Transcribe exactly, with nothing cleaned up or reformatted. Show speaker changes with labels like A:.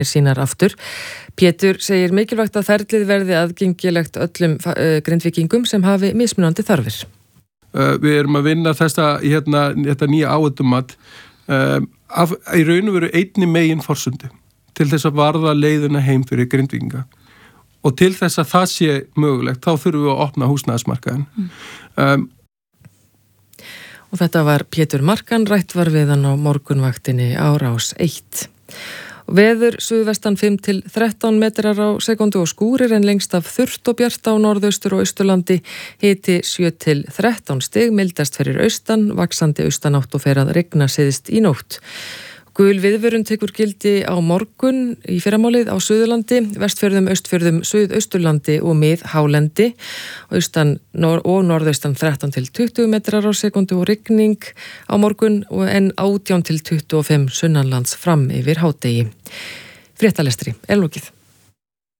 A: sínar aftur. Pétur segir mikilvægt að ferlið verði aðgengilegt öllum Grindvíkingum sem hafi mismunandi þarfir.
B: Uh, við erum að vinna þessa, hérna, þetta nýja áhættumat uh, af, í raun og veru einni megin forsendu til þess að varða leiðina heim fyrir Grindvíkinga. Og til þess að það sé mögulegt, þá þurfum við að opna húsnæðismarkaðinn. Mm. Um,
A: og þetta var Pétur Markan, rætt var við hann á morgunvaktinni á Rás eitt. Veður suðvestan fimm til þrettán metrar á sekundu og skúrir en lengst af þurrt og bjart á norðaustur og austurlandi, hiti sjö til þrettán stig, mildast fyrir austan, vaxandi austanátt og fer að rigna syðst í nótt. Gul viðvörun tekur gildi á morgun í fyrramálið á Suðurlandi, Vestfjörðum, Austfjörðum, Suðausturlandi og Mið-hálendi, austan og norðaustan þrettán til tuttugu metrar á sekundu og rigning á morgun en átján til tuttugu og fimm sunnanlands fram yfir hádegi. Fréttalestri er lokið.